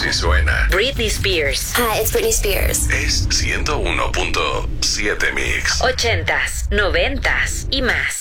Así suena Britney Spears. Hi, it's Britney Spears. es 101.7 Mix. 80s, 90s y más.